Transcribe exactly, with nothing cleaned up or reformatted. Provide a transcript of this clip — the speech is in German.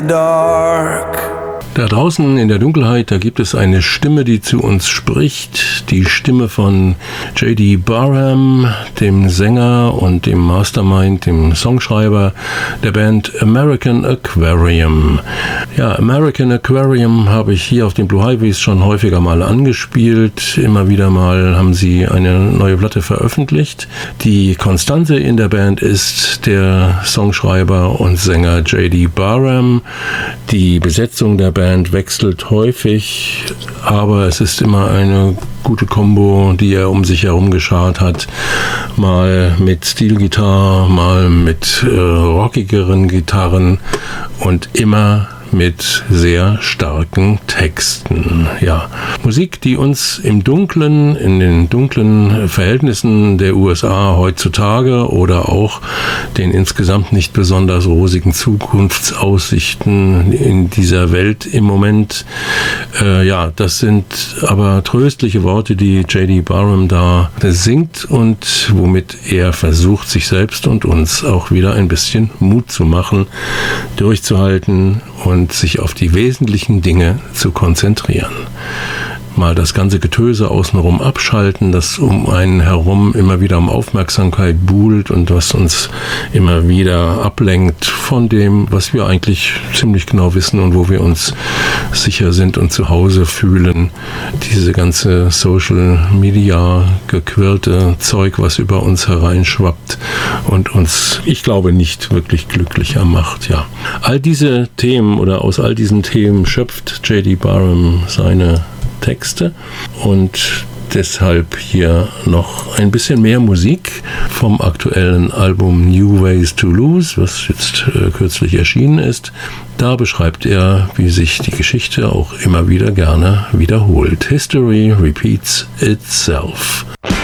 Dark. Da draußen in der Dunkelheit, da gibt es eine Stimme, die zu uns spricht. Die Stimme von J D Barham, dem Sänger und dem Mastermind, dem Songschreiber der Band American Aquarium. Ja, American Aquarium habe ich hier auf den Blue Highways schon häufiger mal angespielt. Immer wieder mal haben sie eine neue Platte veröffentlicht. Die Konstante in der Band ist der Songschreiber und Sänger J D Barham. Die Besetzung der Band Band wechselt häufig, aber es ist immer eine gute Kombo, die er um sich herum geschart hat. Mal mit Stilgitarre, mal mit äh, rockigeren Gitarren und immer mit sehr starken Texten. Ja, Musik, die uns im Dunklen, in den dunklen Verhältnissen der U S A heutzutage oder auch den insgesamt nicht besonders rosigen Zukunftsaussichten in dieser Welt im Moment, äh, ja, das sind aber tröstliche Worte, die J D Barham da singt und womit er versucht, sich selbst und uns auch wieder ein bisschen Mut zu machen, durchzuhalten und sich auf die wesentlichen Dinge zu konzentrieren. Mal das ganze Getöse außenrum abschalten, das um einen herum immer wieder um Aufmerksamkeit buhlt und was uns immer wieder ablenkt von dem, was wir eigentlich ziemlich genau wissen und wo wir uns sicher sind und zu Hause fühlen. Diese ganze Social Media gequirlte Zeug, was über uns hereinschwappt und uns, ich glaube, nicht wirklich glücklicher macht. Ja. All diese Themen oder aus all diesen Themen schöpft J D Barham seine Texte und deshalb hier noch ein bisschen mehr Musik vom aktuellen Album New Ways to Lose, was jetzt äh, kürzlich erschienen ist. Da beschreibt er, wie sich die Geschichte auch immer wieder gerne wiederholt. History repeats itself.